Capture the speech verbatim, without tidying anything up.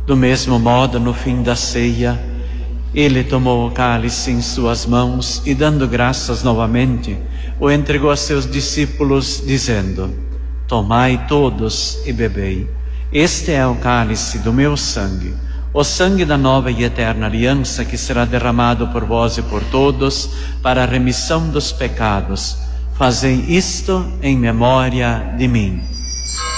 Do mesmo modo, no fim da ceia, ele tomou o cálice em suas mãos e, dando graças novamente, o entregou a seus discípulos, dizendo: tomai todos e bebei. Este é o cálice do meu sangue, o sangue da nova e eterna aliança, que será derramado por vós e por todos para a remissão dos pecados. Fazei isto em memória de mim.